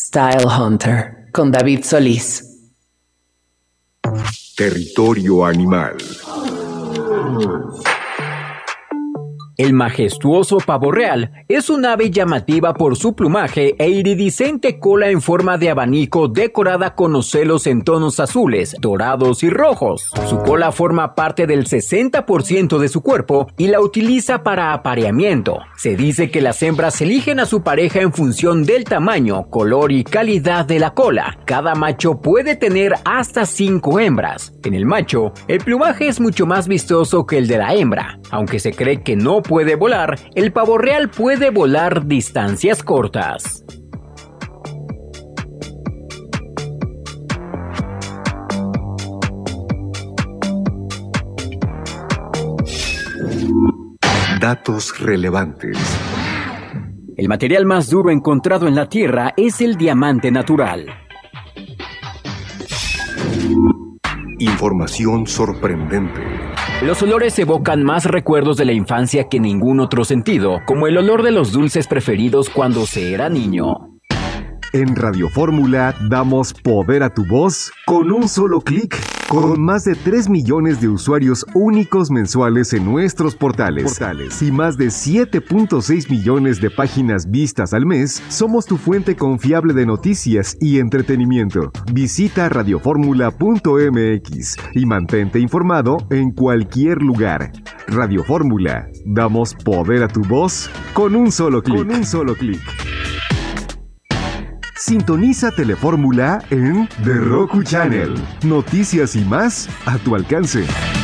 Style Hunter, con David Solís. Territorio animal. El majestuoso pavo real es un ave llamativa por su plumaje e iridiscente cola en forma de abanico decorada con ocelos en tonos azules, dorados y rojos. Su cola forma parte del 60% de su cuerpo y la utiliza para apareamiento. Se dice que las hembras eligen a su pareja en función del tamaño, color y calidad de la cola. Cada macho puede tener hasta 5 hembras. En el macho, el plumaje es mucho más vistoso que el de la hembra. Aunque se cree que no puede volar, el pavo real puede volar distancias cortas. Datos relevantes. El material más duro encontrado en la Tierra es el diamante natural. Información sorprendente. Los olores evocan más recuerdos de la infancia que ningún otro sentido, como el olor de los dulces preferidos cuando se era niño. En Radio Fórmula damos poder a tu voz con un solo clic. Con más de 3 millones de usuarios únicos mensuales en nuestros portales y más de 7.6 millones de páginas vistas al mes, somos tu fuente confiable de noticias y entretenimiento. Visita radioformula.mx y mantente informado en cualquier lugar. Radio Fórmula, damos poder a tu voz con un solo clic. Sintoniza Telefórmula en The Roku Channel. Noticias y más a tu alcance.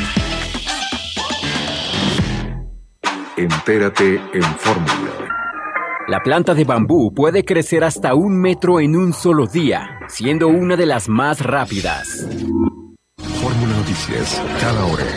Entérate en Fórmula. La planta de bambú puede crecer hasta 1 metro en un solo día, siendo una de las más rápidas. Fórmula Noticias, cada hora.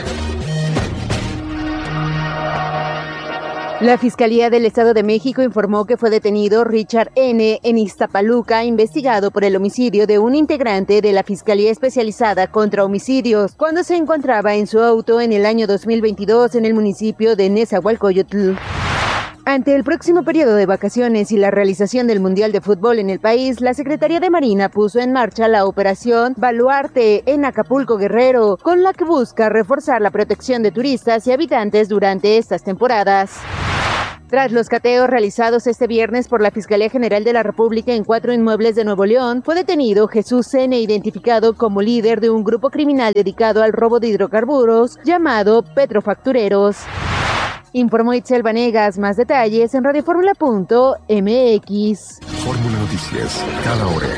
La Fiscalía del Estado de México informó que fue detenido Richard N. en Iztapaluca, investigado por el homicidio de un integrante de la Fiscalía Especializada contra Homicidios, cuando se encontraba en su auto en el año 2022 en el municipio de Nezahualcóyotl. Ante el próximo periodo de vacaciones y la realización del Mundial de Fútbol en el país, la Secretaría de Marina puso en marcha la operación Baluarte en Acapulco, Guerrero, con la que busca reforzar la protección de turistas y habitantes durante estas temporadas. Tras los cateos realizados este viernes por la Fiscalía General de la República en 4 inmuebles de Nuevo León, fue detenido Jesús N., identificado como líder de un grupo criminal dedicado al robo de hidrocarburos llamado Petrofactureros. Informó Itzel Vanegas. Más detalles en radioformula.mx. Fórmula Noticias, cada hora.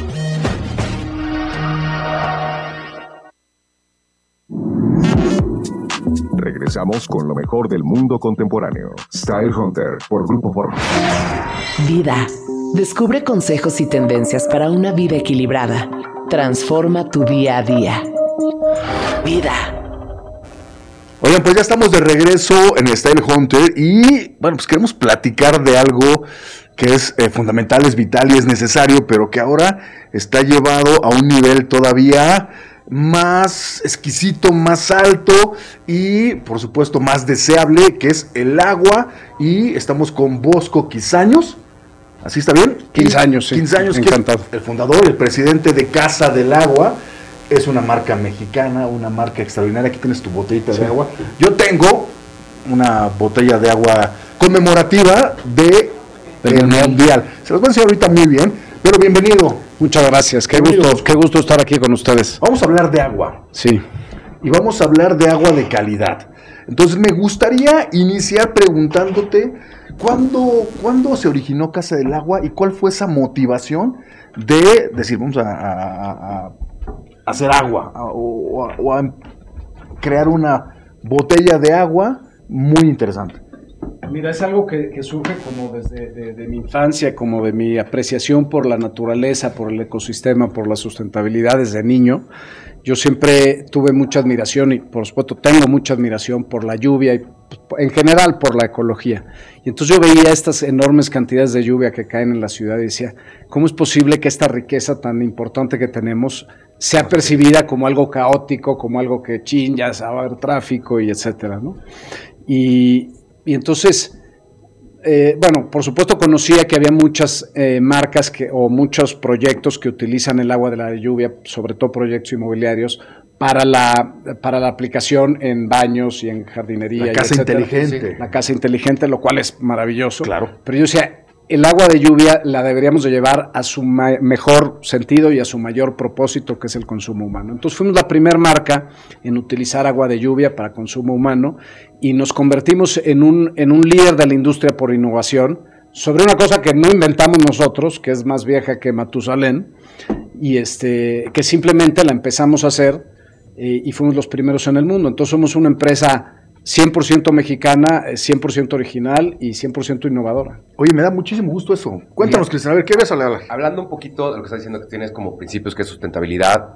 Regresamos con lo mejor del mundo contemporáneo. Style Hunter por Grupo Fórmula. Vida. Descubre consejos y tendencias para una vida equilibrada. Transforma tu día a día. Vida. Oigan, pues ya estamos de regreso en Style Hunter y, bueno, pues queremos platicar de algo que es fundamental, es vital y es necesario, pero que ahora está llevado a un nivel todavía más exquisito, más alto y, por supuesto, más deseable, que es el agua. Y estamos con Bosco Quizaños. ¿Así está bien? 15 años, sí. 15 años, encantado. El fundador, el presidente de Casa del Agua. Es una marca mexicana, una marca extraordinaria. Aquí tienes tu botellita de agua. Yo tengo una botella de agua conmemorativa del Mundial. Se los voy a enseñar ahorita muy bien, pero bienvenido. Muchas gracias, qué gusto estar aquí con ustedes. Vamos a hablar de agua. Sí. Y vamos a hablar de agua de calidad. Entonces me gustaría iniciar preguntándote ¿cuándo se originó Casa del Agua y cuál fue esa motivación de decir vamos a hacer agua o a crear una botella de agua muy interesante? Mira, es algo que surge como desde de mi infancia, como de mi apreciación por la naturaleza, por el ecosistema, por la sustentabilidad desde niño. Yo siempre tuve mucha admiración y por supuesto tengo mucha admiración por la lluvia y en general por la ecología. Y entonces yo veía estas enormes cantidades de lluvia que caen en la ciudad y decía, ¿cómo es posible que esta riqueza tan importante que tenemos sea percibida como algo caótico, como algo que ya va a haber tráfico y etcétera, ¿no? Y entonces bueno, por supuesto conocía que había muchas marcas o muchos proyectos que utilizan el agua de la lluvia, sobre todo proyectos inmobiliarios, para la aplicación en baños y en jardinería. La casa etcétera. inteligente. Sí, la casa inteligente, lo cual es maravilloso. Claro. Pero yo decía, el agua de lluvia la deberíamos de llevar a su mejor sentido y a su mayor propósito, que es el consumo humano. Entonces fuimos la primera marca en utilizar agua de lluvia para consumo humano y nos convertimos en un líder de la industria por innovación sobre una cosa que no inventamos nosotros, que es más vieja que Matusalén, y que simplemente la empezamos a hacer y fuimos los primeros en el mundo. Entonces somos una empresa 100% mexicana, 100% original y 100% innovadora. Oye, me da muchísimo gusto eso. Cuéntanos, Cristian, a ver, ¿qué ves, Ale? Hablando un poquito de lo que estás diciendo, que tienes como principios, que es sustentabilidad,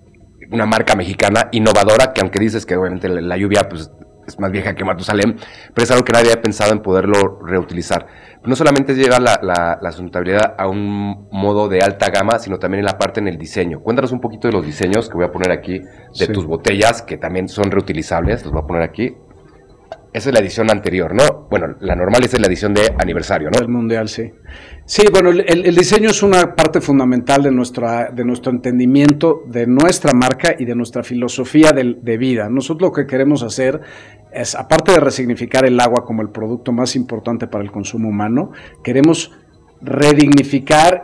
una marca mexicana innovadora, que aunque dices que obviamente la lluvia pues, es más vieja que Matusalén, pero es algo que nadie ha pensado en poderlo reutilizar. No solamente es llevar la sustentabilidad a un modo de alta gama, sino también en la parte en el diseño. Cuéntanos un poquito de los diseños que voy a poner aquí, de tus botellas, que también son reutilizables, los voy a poner aquí. Esa es la edición anterior, ¿no? Bueno, la normal es la edición de aniversario, ¿no? Del mundial, sí. Sí, bueno, el diseño es una parte fundamental de nuestro entendimiento, de nuestra marca y de nuestra filosofía de vida. Nosotros lo que queremos hacer es, aparte de resignificar el agua como el producto más importante para el consumo humano, queremos redignificar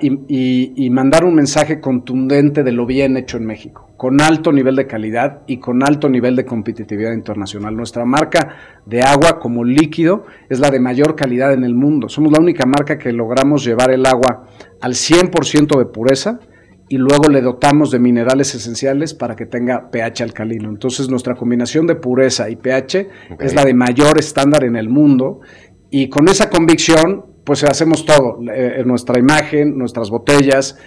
y mandar un mensaje contundente de lo bien hecho en México, con alto nivel de calidad y con alto nivel de competitividad internacional. Nuestra marca de agua como líquido es la de mayor calidad en el mundo. Somos la única marca que logramos llevar el agua al 100% de pureza y luego le dotamos de minerales esenciales para que tenga pH alcalino. Entonces nuestra combinación de pureza y pH es la de mayor estándar en el mundo, y con esa convicción pues hacemos todo, nuestra imagen, nuestras botellas,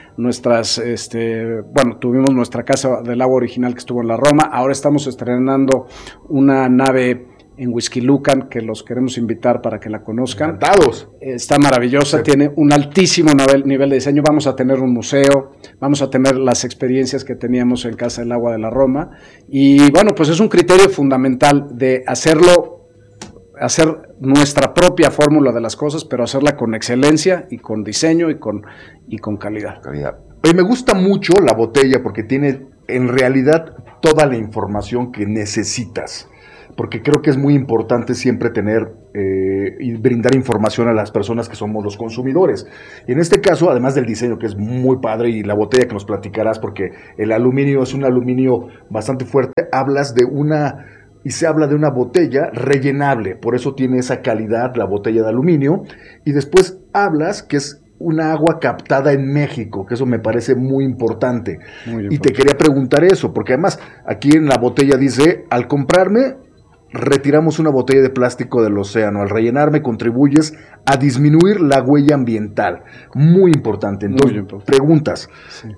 tuvimos nuestra casa del agua original que estuvo en la Roma, ahora estamos estrenando una nave en Whisky Lucan, que los queremos invitar para que la conozcan. Encantados. Está maravillosa, sí. Tiene un altísimo nivel de diseño, vamos a tener un museo, vamos a tener las experiencias que teníamos en Casa del Agua de la Roma, y bueno, pues es un criterio fundamental de hacer nuestra propia fórmula de las cosas, pero hacerla con excelencia y con diseño y con calidad. Oye, me gusta mucho la botella porque tiene en realidad toda la información que necesitas, porque creo que es muy importante siempre tener y brindar información a las personas que somos los consumidores. Y en este caso, además del diseño, que es muy padre, y la botella que nos platicarás, porque el aluminio es un aluminio bastante fuerte, se habla de una botella rellenable, por eso tiene esa calidad la botella de aluminio, y después hablas que es una agua captada en México, que eso me parece muy importante. Y te quería preguntar eso, porque además aquí en la botella dice, al comprarme, retiramos una botella de plástico del océano, al rellenarme contribuyes a disminuir la huella ambiental. Muy importante. Entonces, preguntas, sí.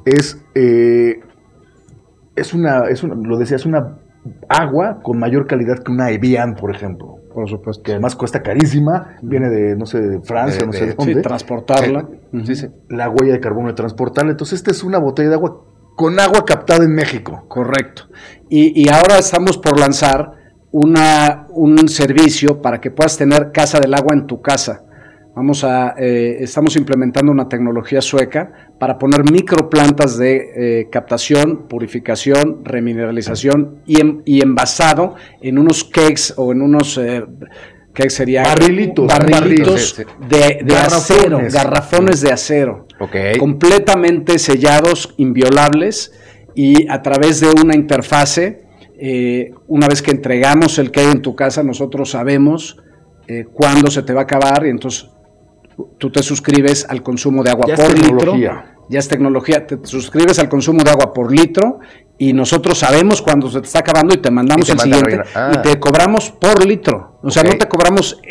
Lo decía, es una agua con mayor calidad que una Evian, por ejemplo. Por supuesto. Que además cuesta carísima, viene de, no sé, de Francia, no sé de dónde. Sí, transportarla. Sí. La huella de carbono de transportarla. Entonces, esta es una botella de agua con agua captada en México. Correcto. Y ahora estamos por lanzar un servicio para que puedas tener Casa del Agua en tu casa. Estamos implementando una tecnología sueca para poner microplantas de captación, purificación, remineralización y envasado en unos kegs o en unos barrilitos de acero, garrafones de acero, completamente sellados, inviolables, y a través de una interfase, una vez que entregamos el keg en tu casa, nosotros sabemos cuándo se te va a acabar, y entonces tú te suscribes al consumo de agua por litro. Ya es tecnología. Te suscribes al consumo de agua por litro y nosotros sabemos cuándo se te está acabando y te mandamos el siguiente y te cobramos por litro. O sea, no te cobramos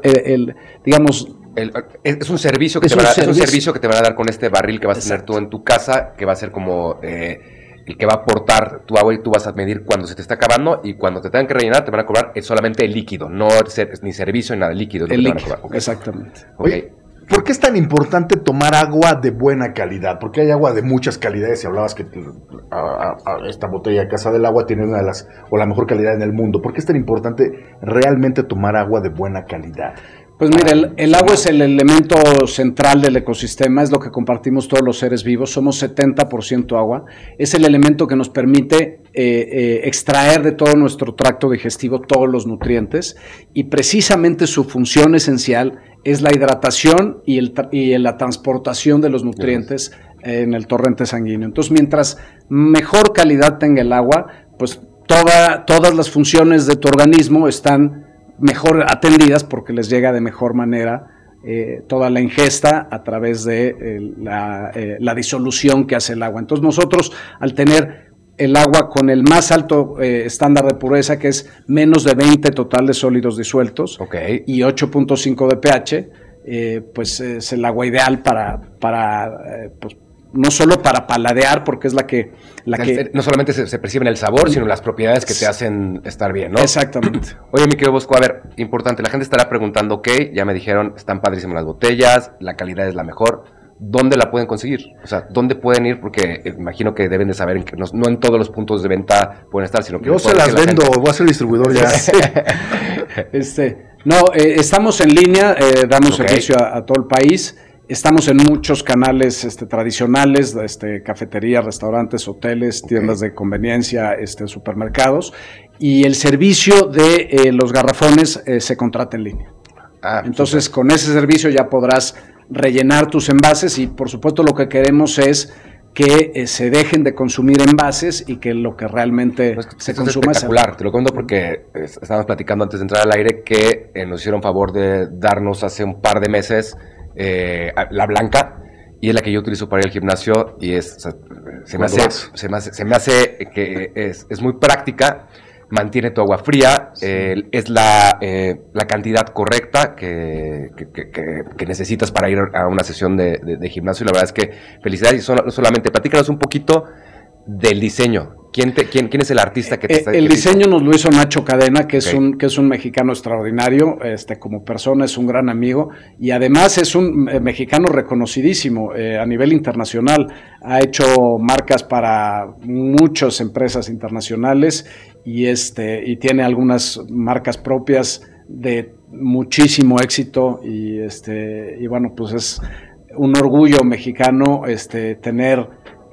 es un servicio que te van a dar con este barril que vas a tener tú en tu casa, que va a ser como el que va a aportar tu agua, y tú vas a medir cuando se te está acabando, y cuando te tengan que rellenar te van a cobrar solamente el líquido, no ni servicio ni nada, líquido. El líquido, exactamente. Oye, ¿por qué es tan importante tomar agua de buena calidad? Porque hay agua de muchas calidades, y hablabas que esta botella de Casa del Agua tiene una de las, o la mejor calidad en el mundo. ¿Por qué es tan importante realmente tomar agua de buena calidad? Pues mira, el agua es el elemento central del ecosistema, es lo que compartimos todos los seres vivos, somos 70% agua, es el elemento que nos permite extraer de todo nuestro tracto digestivo todos los nutrientes y precisamente su función esencial es la hidratación y la transportación de los nutrientes en el torrente sanguíneo. Entonces, mientras mejor calidad tenga el agua, pues todas las funciones de tu organismo están mejor atendidas porque les llega de mejor manera toda la ingesta a través de la disolución que hace el agua. Entonces nosotros, al tener el agua con el más alto estándar de pureza, que es menos de 20 total de sólidos disueltos, y 8.5 de pH, pues es el agua ideal para pues, no solo para paladear, porque es la que no solamente se percibe el sabor, sino las propiedades que te hacen estar bien, ¿no? Exactamente. Oye, mi querido Bosco, a ver, importante, la gente estará preguntando, ok, ya me dijeron, están padrísimas las botellas, la calidad es la mejor, ¿dónde la pueden conseguir? O sea, ¿dónde pueden ir? Porque imagino que deben de saber que no en todos los puntos de venta pueden estar, sino que... Yo se las vendo, voy a ser distribuidor ya. Estamos en línea, damos servicio a todo el país. Estamos en muchos canales tradicionales, cafeterías, restaurantes, hoteles, tiendas de conveniencia, supermercados, y el servicio de los garrafones se contrata en línea. Entonces, con ese servicio ya podrás rellenar tus envases y, por supuesto, lo que queremos es que se dejen de consumir envases y que lo que realmente se consuma es espectacular. Te lo cuento porque estábamos platicando antes de entrar al aire que nos hicieron favor de darnos hace un par de meses la blanca, y es la que yo utilizo para ir al gimnasio y se me hace que es muy práctica, mantiene tu agua fría, es la cantidad correcta que necesitas para ir a una sesión de gimnasio, y la verdad es que felicidades. Y no solamente, platícanos un poquito del diseño. ¿Quién es el artista que te está... El diseño nos lo hizo Nacho Cadena, que es un mexicano extraordinario, como persona es un gran amigo, y además es un mexicano reconocidísimo a nivel internacional. Ha hecho marcas para muchas empresas internacionales y tiene algunas marcas propias de muchísimo éxito, y bueno, pues es un orgullo mexicano tener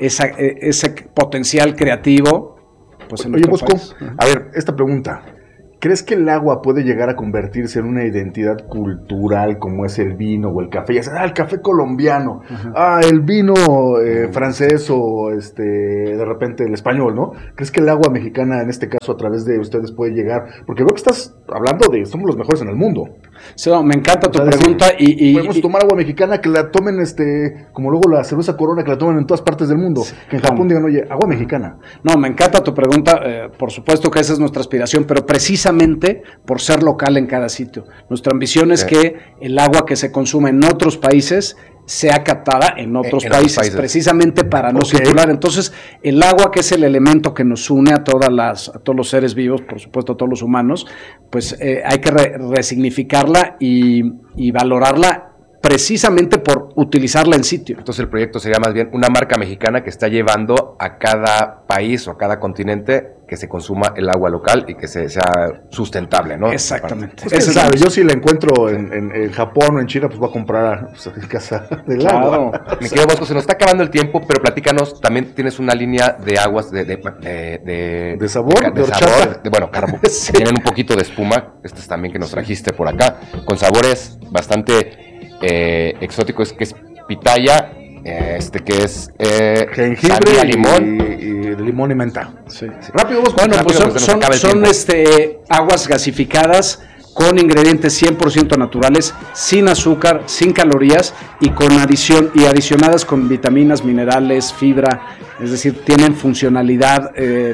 ese potencial creativo, pues en Oye, nuestro Bosco, país. a ver, esta pregunta. ¿Crees que el agua puede llegar a convertirse en una identidad cultural como es el vino o el café? Ya sabes, el café colombiano, el vino francés o de repente el español, ¿no? ¿Crees que el agua mexicana, en este caso, a través de ustedes puede llegar? Porque veo que estás hablando de somos los mejores en el mundo. Sí, no, me encanta tu pregunta. Podemos tomar agua mexicana que la tomen, como luego la cerveza Corona, que la tomen en todas partes del mundo. Que en Japón digan, oye, agua mexicana. No, me encanta tu pregunta. Por supuesto que esa es nuestra aspiración, pero precisamente por ser local en cada sitio. Nuestra ambición es que el agua que se consume en otros países sea captada en otros países, precisamente para no circular. Entonces, el agua, que es el elemento que nos une a todos los seres vivos, por supuesto a todos los humanos, pues hay que resignificarla y valorarla precisamente por utilizarla en sitio. Entonces el proyecto sería más bien una marca mexicana que está llevando a cada país o a cada continente que se consuma el agua local y que sea sustentable, ¿no? Exactamente. Pues, sabe, yo si la encuentro en Japón o en China, pues voy a comprar en casa del agua. Mi querido Bosco, se nos está acabando el tiempo, pero platícanos, también tienes una línea de aguas de sabor, de horchata. Tienen un poquito de espuma, es también que nos trajiste por acá, con sabores bastante exóticos, que es pitaya, que es jengibre, limón y limón y menta. Sí. Rápido, Bosco. Bueno, pues son aguas gasificadas con ingredientes 100% naturales, sin azúcar, sin calorías y adicionadas con vitaminas, minerales, fibra, es decir, tienen funcionalidad,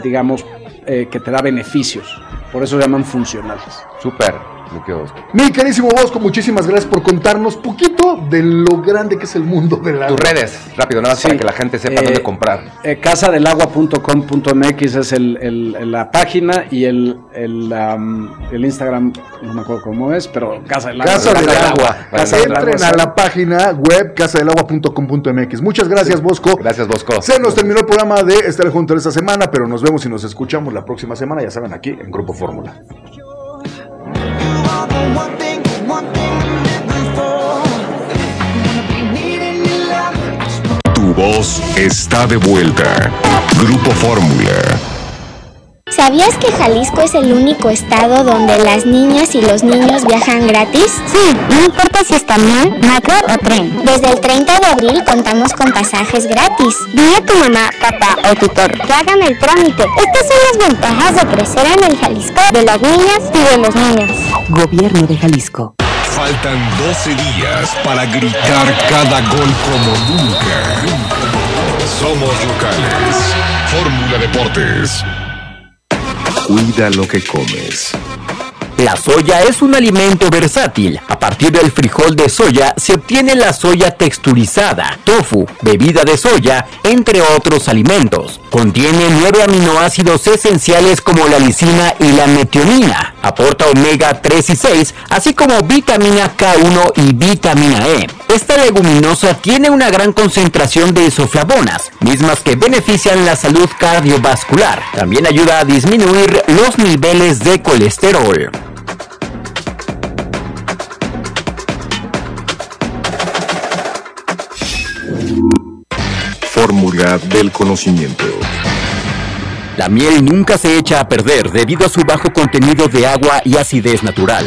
que te da beneficios. Por eso se llaman funcionales. Súper. Mi carísimo Bosco, muchísimas gracias por contarnos poquito de lo grande que es el mundo del agua. Tus redes, rápido, nada más para que la gente sepa dónde comprar. Casadelagua.com.mx es la página, y el Instagram, no me acuerdo cómo es, pero Casa del Agua. Entren a la página web casadelagua.com.mx. Muchas gracias, Bosco. Gracias, Bosco. Se nos terminó el programa de Estar Juntos esta semana, pero nos vemos y nos escuchamos la próxima semana, ya saben, aquí en Grupo Fórmula. You are the one thing Tu voz está de vuelta. Grupo Fórmula. ¿Sabías que Jalisco es el único estado donde las niñas y los niños viajan gratis? Sí, no importa si es camión, metro o tren. Desde el 30 de abril contamos con pasajes gratis. Dile a tu mamá, papá o tutor que hagan el trámite. Estas son las ventajas de crecer en el Jalisco de las niñas y de los niños. Gobierno de Jalisco. Faltan 12 días para gritar cada gol como nunca. Somos locales. Fórmula Deportes. Cuida lo que comes. La soya es un alimento versátil. A partir del frijol de soya se obtiene la soya texturizada, tofu, bebida de soya, entre otros alimentos. Contiene 9 aminoácidos esenciales como la lisina y la metionina. Aporta omega 3 y 6, así como vitamina K1 y vitamina E. Esta leguminosa tiene una gran concentración de isoflavonas, mismas que benefician la salud cardiovascular. También ayuda a disminuir los niveles de colesterol. Fórmula del conocimiento. La miel nunca se echa a perder debido a su bajo contenido de agua y acidez natural.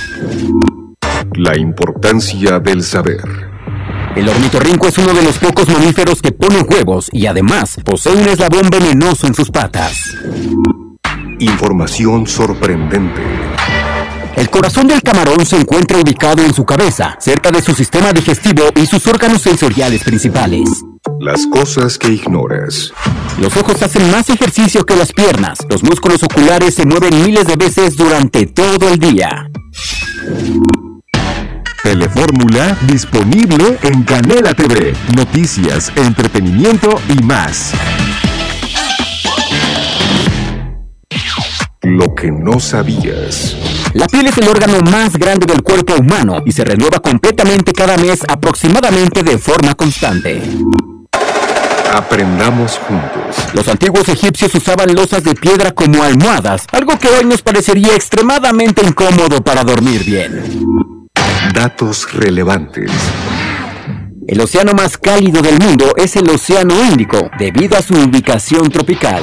La importancia del saber. El ornitorrinco es uno de los pocos mamíferos que pone huevos y además posee un eslabón venenoso en sus patas. Información sorprendente. El corazón del camarón se encuentra ubicado en su cabeza, cerca de su sistema digestivo y sus órganos sensoriales principales. Las cosas que ignoras. Los ojos hacen más ejercicio que las piernas. Los músculos oculares se mueven miles de veces durante todo el día. Telefórmula disponible en Canela TV. Noticias, entretenimiento y más. Lo que no sabías. La piel es el órgano más grande del cuerpo humano y se renueva completamente cada mes aproximadamente de forma constante. Aprendamos juntos. Los antiguos egipcios usaban losas de piedra como almohadas, algo que hoy nos parecería extremadamente incómodo para dormir bien. Datos relevantes. El océano más cálido del mundo es el Océano Índico, debido a su ubicación tropical.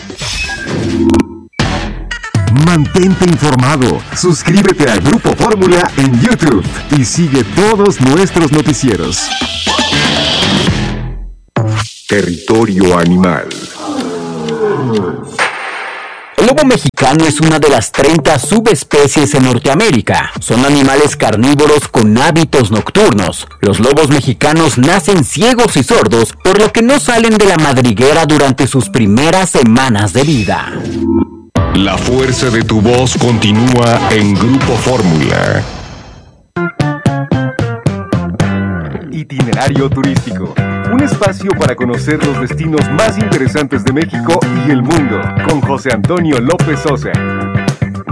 Mantente informado. Suscríbete a Grupo Fórmula en YouTube y sigue todos nuestros noticieros. Territorio animal. El lobo mexicano es una de las 30 subespecies en Norteamérica. Son animales carnívoros con hábitos nocturnos. Los lobos mexicanos nacen ciegos y sordos, por lo que no salen de la madriguera durante sus primeras semanas de vida. La fuerza de tu voz continúa en Grupo Fórmula. Itinerario turístico. Un espacio para conocer los destinos más interesantes de México y el mundo, con José Antonio López Sosa.